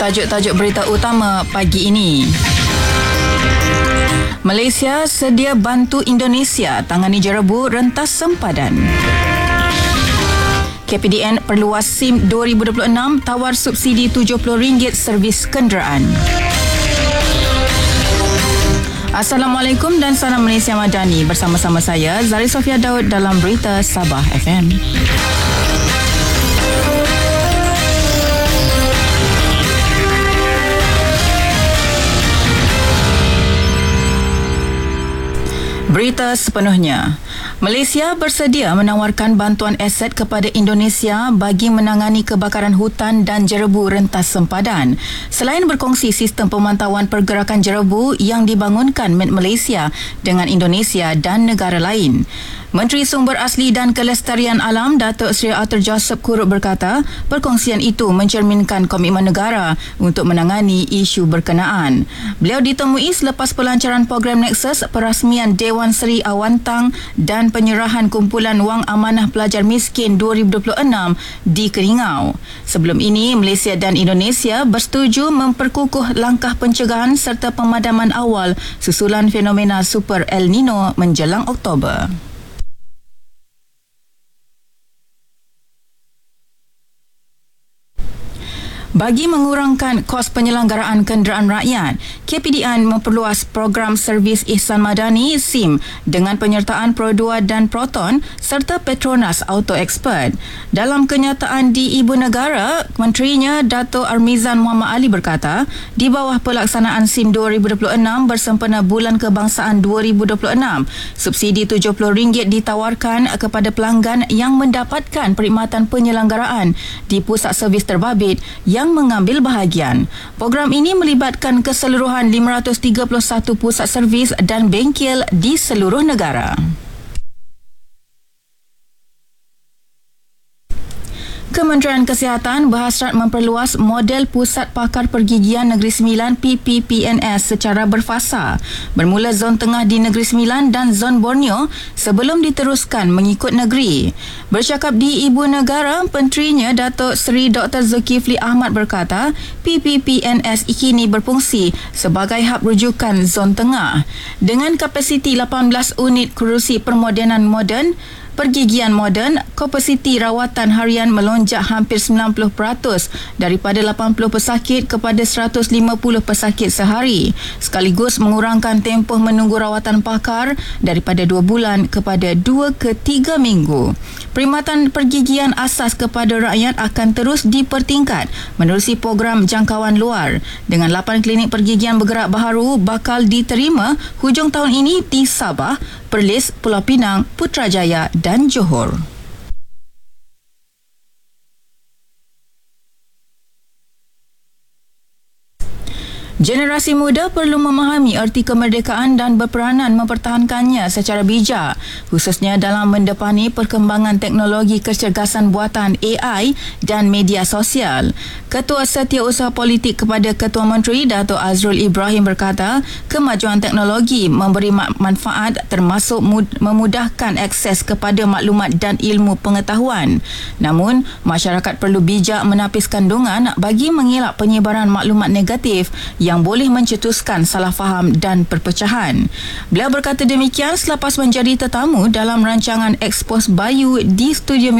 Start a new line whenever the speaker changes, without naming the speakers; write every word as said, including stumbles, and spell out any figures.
Tajuk-tajuk berita utama pagi ini. Malaysia sedia bantu Indonesia tangani jerebu rentas sempadan. K P D N perluas SIM dua ribu dua puluh enam tawar subsidi tujuh puluh ringgit servis kenderaan. Assalamualaikum dan salam Malaysia Madani. Bersama-sama saya Zari Sofia Daud dalam Berita Sabah F M. Berita sepenuhnya. Malaysia bersedia menawarkan bantuan aset kepada Indonesia bagi menangani kebakaran hutan dan jerebu rentas sempadan. Selain berkongsi sistem pemantauan pergerakan jerebu yang dibangunkan Met Malaysia dengan Indonesia dan negara lain. Menteri Sumber Asli dan Kelestarian Alam Datuk Seri Arthur Joseph Curut berkata, perkongsian itu mencerminkan komitmen negara untuk menangani isu berkenaan. Beliau ditemui selepas pelancaran program Nexus, perasmian Dewan Seri Awantang dan penyerahan kumpulan wang amanah pelajar miskin dua ribu dua puluh enam di Keningau. Sebelum ini, Malaysia dan Indonesia bersetuju memperkukuh langkah pencegahan serta pemadaman awal susulan fenomena Super El Nino menjelang Oktober. Bagi mengurangkan kos penyelenggaraan kenderaan rakyat, K P D N memperluas program servis Ihsan Madani SIM dengan penyertaan Pro dua dan Proton serta Petronas Auto Expert. Dalam kenyataan di Ibu Negara, Menterinya Dato' Armizan Muhammad Ali berkata, di bawah pelaksanaan SIM dua ribu dua puluh enam bersempena Bulan Kebangsaan dua ribu dua puluh enam, subsidi tujuh puluh ringgit ditawarkan kepada pelanggan yang mendapatkan perkhidmatan penyelenggaraan di pusat servis terbabit yang yang mengambil bahagian. Program ini melibatkan keseluruhan lima ratus tiga puluh satu pusat servis dan bengkel di seluruh negara. Kementerian Kesihatan berhasrat memperluas model Pusat Pakar Pergigian Negeri Sembilan P P P N S secara berfasa, bermula Zon Tengah di Negeri Sembilan dan Zon Borneo sebelum diteruskan mengikut negeri. Bercakap di Ibu Negara, Menterinya Datuk Seri Doktor Zulkifli Ahmad berkata, P P P N S kini berfungsi sebagai hub rujukan Zon Tengah. Dengan kapasiti lapan belas unit kerusi permodenan moden, pergigian moden, kapasiti rawatan harian melonjak hampir sembilan puluh peratus daripada lapan puluh pesakit kepada seratus lima puluh pesakit sehari, sekaligus mengurangkan tempoh menunggu rawatan pakar daripada dua bulan kepada dua ke tiga minggu. Perkhidmatan pergigian asas kepada rakyat akan terus dipertingkat menerusi program jangkauan luar, dengan lapan klinik pergigian bergerak baharu bakal diterima hujung tahun ini di Sabah, Perlis, Pulau Pinang, Putrajaya dan Johor. Generasi muda perlu memahami erti kemerdekaan dan berperanan mempertahankannya secara bijak, khususnya dalam mendepani perkembangan teknologi kecergasan buatan A I dan media sosial. Ketua Setiausaha Politik kepada Ketua Menteri Dato' Azrul Ibrahim berkata, kemajuan teknologi memberi manfaat termasuk memudahkan akses kepada maklumat dan ilmu pengetahuan. Namun, masyarakat perlu bijak menapis kandungan bagi mengelak penyebaran maklumat negatif yang yang boleh mencetuskan salah faham dan perpecahan. Beliau berkata demikian selepas menjadi tetamu dalam rancangan Expos Bayu di Studio